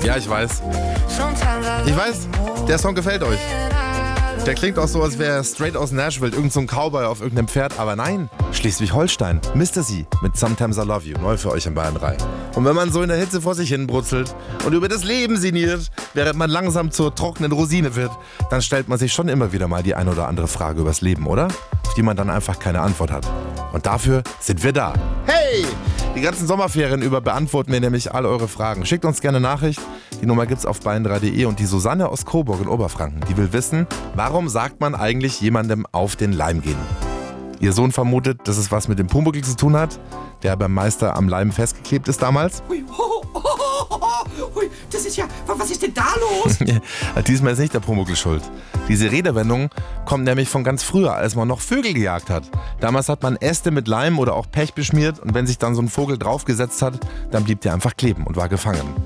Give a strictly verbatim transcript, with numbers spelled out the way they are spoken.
Ja, ich weiß. Ich weiß, der Song gefällt euch. Der klingt auch so, als wäre er straight aus Nashville, irgend so ein Cowboy auf irgendeinem Pferd. Aber nein, Schleswig-Holstein, Mister C mit Sometimes I Love You, neu für euch in Bayern drei. Und wenn man so in der Hitze vor sich hin brutzelt und über das Leben sinniert, während man langsam zur trockenen Rosine wird, dann stellt man sich schon immer wieder mal die ein oder andere Frage übers Leben, oder? Auf die man dann einfach keine Antwort hat. Und dafür sind wir da. Hey! Die ganzen Sommerferien über beantworten wir nämlich all eure Fragen. Schickt uns gerne Nachricht. Die Nummer gibt's auf bayern drei punkt de und die Susanne aus Coburg in Oberfranken, die will wissen, warum sagt man eigentlich jemandem auf den Leim gehen? Ihr Sohn vermutet, dass es was mit dem Pumuckl zu tun hat, der beim Meister am Leim festgeklebt ist damals. Hui, ho, ho, ho, ho, hui, das ist ja, was ist denn da los? Diesmal ist nicht der Pumuckl schuld. Diese Redewendung kommt nämlich von ganz früher, als man noch Vögel gejagt hat. Damals hat man Äste mit Leim oder auch Pech beschmiert und wenn sich dann so ein Vogel draufgesetzt hat, dann blieb der einfach kleben und war gefangen.